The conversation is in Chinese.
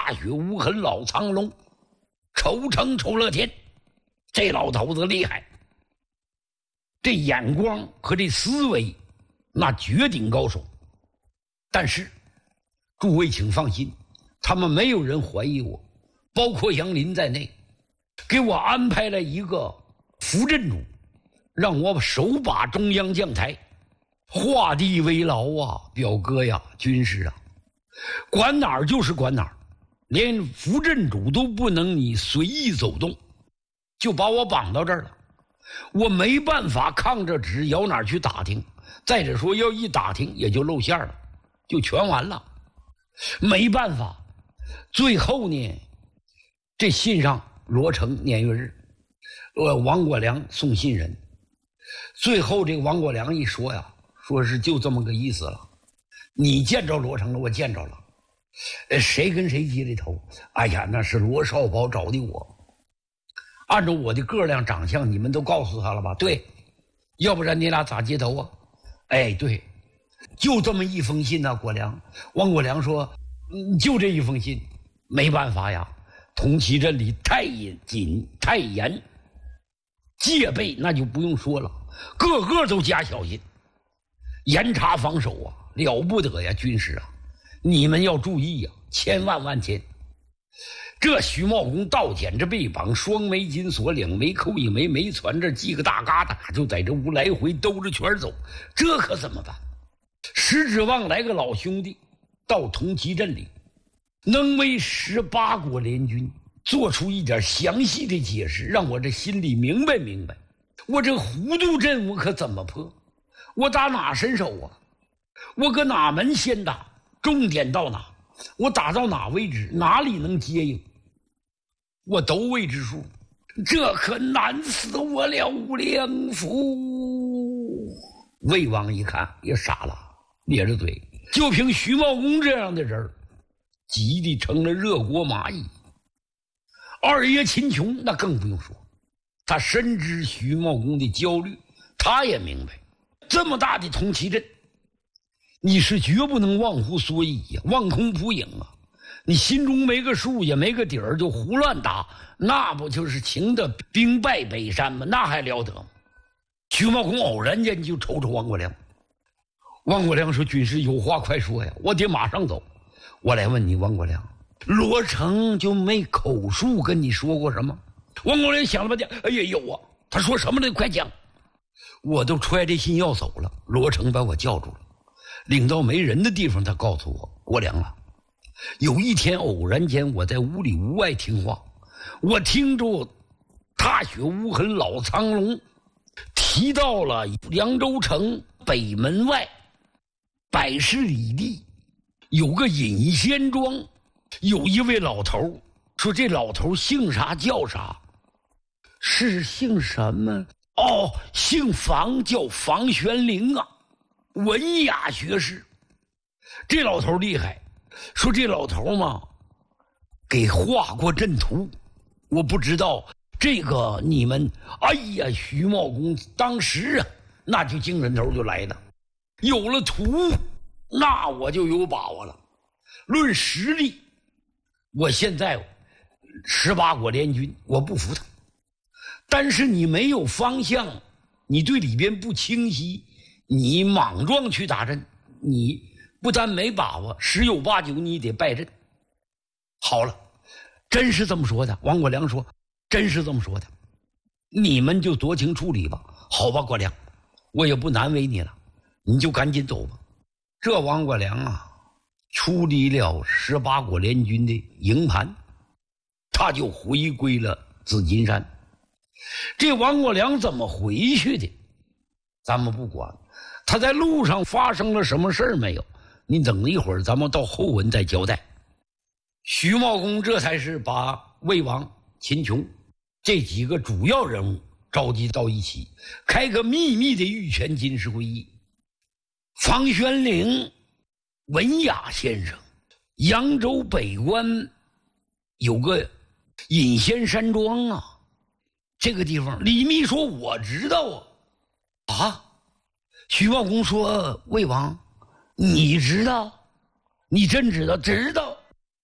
踏雪无痕老苍龙，仇成仇乐天。这老头子厉害，这眼光和这思维那绝顶高手。但是诸位请放心，他们没有人怀疑我，包括杨林在内，给我安排了一个副镇主，让我手把中央将台，画地为牢啊，表哥呀，军师啊，管哪儿就是管哪儿，连副镇主都不能你随意走动，就把我绑到这儿了。我没办法抗着旨摇哪儿去打听，再者说要一打听也就露馅了，就全完了。没办法，最后呢，这信上罗成年月日，王国良送信人，最后这个王国良一说呀，说是就这么个意思了，你见着罗成了，我见着了，谁跟谁接的头？哎呀，那是罗少宝找的我。按照我的个量长相，你们都告诉他了吧？对，要不然你俩咋接头啊？哎，对，就这么一封信呢。国良，王国良说，就这一封信，没办法呀。同齐镇里太紧太严，戒备那就不用说了，个个都加小心，严查防守啊，了不得呀，军师啊，你们要注意呀，千万万千。这徐茂公倒剪着背绑，双眉紧锁，两眉扣一眉，没攒着系个大疙瘩，就在这屋来回兜着圈走，这可怎么办？实指望来个老兄弟到同齐镇里，能为18国联军做出一点详细的解释，让我这心里明白明白，我这糊涂阵我可怎么破？我打哪伸手啊？我搁哪门先打？重点到哪？我打到哪位置？哪里能接应？我都未知数，这可难死我了，良夫。魏王一看也傻了，咧着嘴，就凭徐茂公这样的人，急得成了热锅蚂蚁。二爷秦琼那更不用说，他深知徐茂公的焦虑，他也明白，这么大的同齐镇，你是绝不能忘乎所以呀，望空扑影啊！你心中没个数，也没个底儿，就胡乱打，那不就是请的兵败北山吗？那还了得吗？徐茂公偶然间就瞅瞅王国良，王国良说：“军师有话快说呀，我得马上走。”我来问你，王国良，罗成就没口述跟你说过什么？王国良想了半天，哎呀，有啊，他说什么呢？快讲！我都揣着信要走了，罗成把我叫住了。领到没人的地方，他告诉我，国良啊，有一天偶然间我在屋里屋外听话，我听着踏雪无痕老苍龙提到了凉州城北门外100里地有个隐仙庄，有一位老头，说这老头姓啥叫啥，是姓什么？哦，姓房，叫房玄龄啊，文雅学士。这老头厉害，说这老头嘛给画过阵图，我不知道这个你们，哎呀，徐茂公当时啊那就精神头就来了，有了图那我就有把握了。论实力，我现在18国联军我不服他，但是你没有方向，你对里边不清晰，你莽撞去打阵，你不但没把握，10有8九你得败阵。好了，真是这么说的。王国良说真是这么说的，你们就酌情处理吧。好吧，国良，我也不难为你了，你就赶紧走吧。这王国良啊处理了18国联军的营盘，他就回归了紫金山。这王国良怎么回去的咱们不管，他在路上发生了什么事儿没有，你等一会儿咱们到后文再交代。徐茂公这才是把魏王秦琼这几个主要人物召集到一起，开个秘密的御前军事会议。房玄龄文雅先生，扬州北关有个隐仙山庄啊，这个地方李密说我知道啊。徐茂公说魏王你知道？你真知道？知道